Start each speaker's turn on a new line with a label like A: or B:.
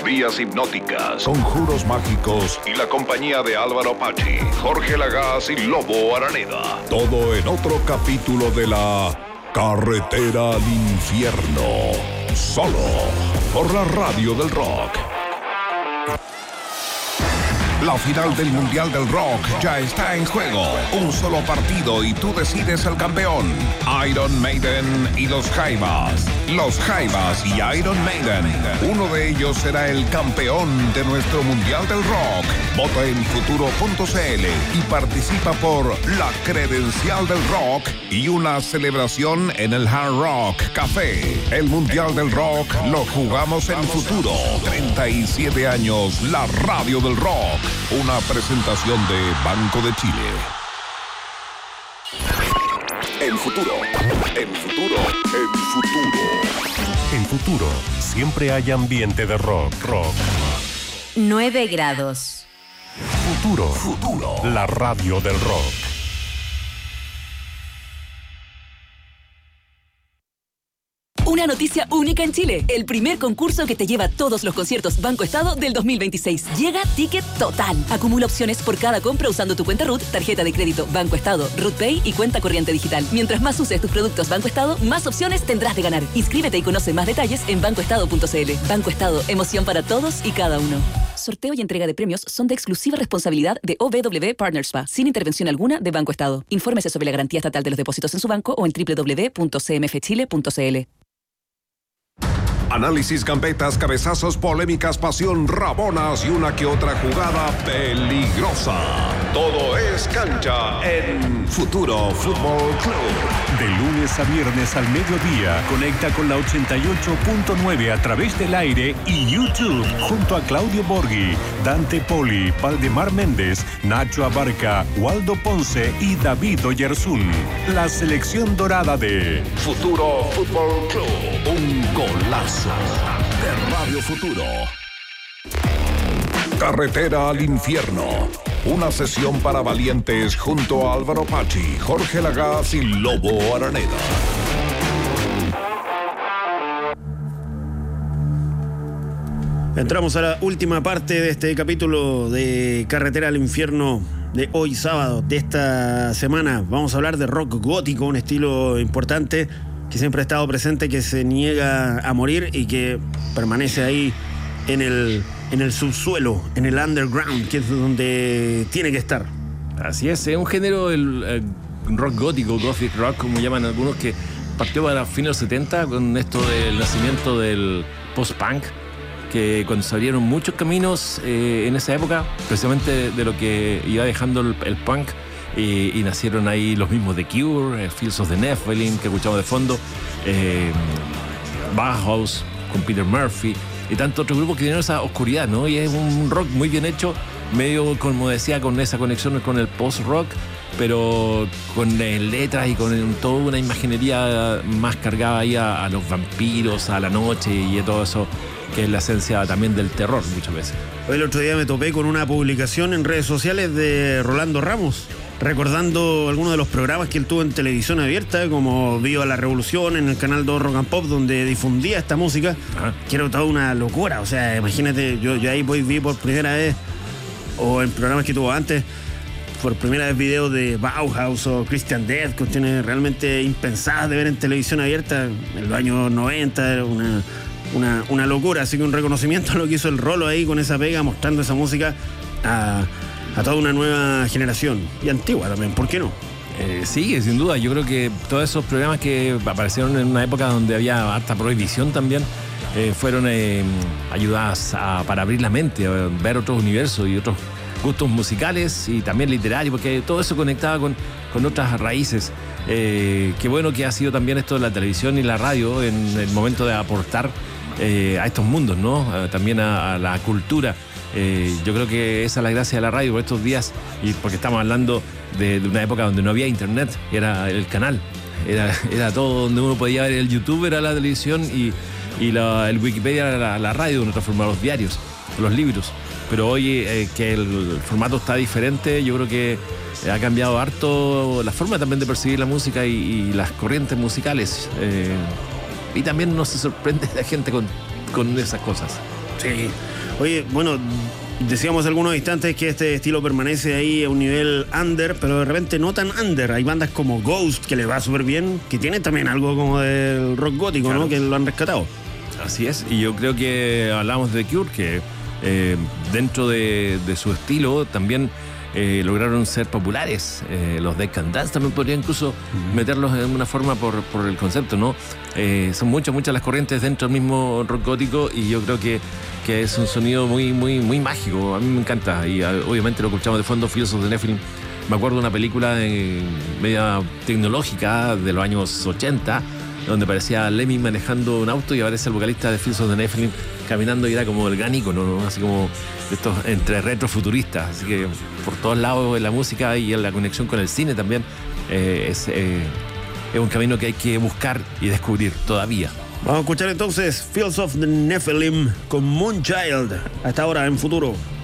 A: teorías hipnóticas, conjuros mágicos y la compañía de Álvaro Pachi, Jorge Lagaz y Lobo Araneda. Todo en otro capítulo de la Carretera al Infierno. Solo por la Radio del Rock. La final del Mundial del Rock ya está en juego. Un solo partido y tú decides el campeón. Iron Maiden y los Jaivas. Los Jaivas y Iron Maiden. Uno de ellos será el campeón de nuestro Mundial del Rock. Vota en futuro.cl y participa por la credencial del rock y una celebración en el Hard Rock Café. El Mundial del Rock lo jugamos en Futuro. 37 años, la Radio del Rock. Una presentación de Banco de Chile. El futuro. El futuro. El futuro.
B: En Futuro siempre hay ambiente de rock.
C: 9 grados.
B: Futuro. La radio del rock.
D: Una noticia única en Chile. El primer concurso que te lleva todos los conciertos Banco Estado del 2026. Llega Ticket Total. Acumula opciones por cada compra usando tu cuenta RUT, tarjeta de crédito Banco Estado, RUT Pay y cuenta corriente digital. Mientras más uses tus productos Banco Estado, más opciones tendrás de ganar. Inscríbete y conoce más detalles en bancoestado.cl. Banco Estado, emoción para todos y cada uno. Sorteo y entrega de premios son de exclusiva responsabilidad de OBW Partners SPA, sin intervención alguna de Banco Estado. Infórmese sobre la garantía estatal de los depósitos en su banco o en www.cmfchile.cl.
A: Análisis, gambetas, cabezazos, polémicas, pasión, rabonas y una que otra jugada peligrosa. Todo es cancha en Futuro Fútbol Club.
B: De lunes a viernes al mediodía, conecta con la 88.9 a través del aire y YouTube, junto a Claudio Borghi, Dante Poli, Valdemar Méndez, Nacho Abarca, Waldo Ponce y David Oyarzún. La selección dorada de
A: Futuro Fútbol Club. Un golazo de Radio Futuro. Carretera al Infierno. Una sesión para valientes junto a Álvaro Pachi, Jorge Lagaz y Lobo Araneda.
E: Entramos a la última parte de este capítulo de Carretera al Infierno de hoy sábado, de esta semana. Vamos a hablar de rock gótico, un estilo importante que siempre ha estado presente, que se niega a morir y que permanece ahí en el subsuelo, en el underground, que es donde tiene que estar.
F: Así es un género, el rock gótico, gothic rock, como llaman algunos, que partió para fines de los 70 con esto del nacimiento del post-punk, que cuando se abrieron muchos caminos en esa época, precisamente de lo que iba dejando el punk, y nacieron ahí los mismos The Cure, Fields of the Nephilim, que escuchamos de fondo, Bauhaus con Peter Murphy y tantos otros grupos que tienen esa oscuridad, ¿no? Y es un rock muy bien hecho, medio, como decía, con esa conexión con el post-rock, pero con letras y con toda una imaginería más cargada ahí a los vampiros, a la noche y a todo eso, que es la esencia también del terror muchas veces.
E: Hoy el otro día me topé con una publicación en redes sociales de Rolando Ramos, recordando algunos de los programas que él tuvo en televisión abierta, como Viva la Revolución en el canal 2 Rock and Pop, donde difundía esta música, que era toda una locura. O sea, imagínate, yo ahí vi por primera vez, o en programas que tuvo antes, por primera vez videos de Bauhaus o Christian Death, cuestiones realmente impensadas de ver en televisión abierta en los años 90, era una locura. Así que un reconocimiento a lo que hizo el Rolo ahí con esa pega, mostrando esa música a toda una nueva generación, y antigua también, ¿por qué no?
F: Sí, sin duda. Yo creo que todos esos programas que aparecieron en una época donde había harta prohibición también, fueron ayudadas para abrir la mente, a ver otros universos y otros gustos musicales y también literarios, porque todo eso conectaba con otras raíces. Qué bueno que ha sido también esto de la televisión y la radio en el momento de aportar a estos mundos, ¿no? También a la cultura. Yo creo que esa es la gracia de la radio por estos días, y porque estamos hablando de una época donde no había internet, era el canal, era todo donde uno podía ver. El YouTube era la televisión y el Wikipedia era la radio, donde transformaba los diarios, los libros. Pero hoy que el formato está diferente, yo creo que ha cambiado harto la forma también de percibir la música y las corrientes musicales. Y también no se sorprende la gente con esas cosas.
E: Sí. Oye, bueno, decíamos algunos instantes que este estilo permanece ahí a un nivel under, pero de repente no tan under. Hay bandas como Ghost, que le va súper bien, que tienen también algo como del rock gótico, claro, ¿no? Que lo han rescatado.
F: Así es, y yo creo que hablamos de Cure, que dentro de su estilo también lograron ser populares. Los Dead Can Dance también podría incluso meterlos de una forma por el concepto, ¿no? Son muchas las corrientes dentro del mismo rock gótico, y yo creo que es un sonido muy mágico. A mí me encanta, y obviamente lo escuchamos de fondo. Fields of the Nephilim, me acuerdo de una película media tecnológica de los años 80, donde parecía Lemmy manejando un auto y aparece el vocalista de Fields of the Nephilim caminando, y era como el gran ícono, ¿no? Así como estos entre retrofuturistas. Así que por todos lados en la música y en la conexión con el cine también es un camino que hay que buscar y descubrir todavía.
E: Vamos a escuchar entonces Fields of the Nephilim con Moonchild, hasta ahora en Futuro.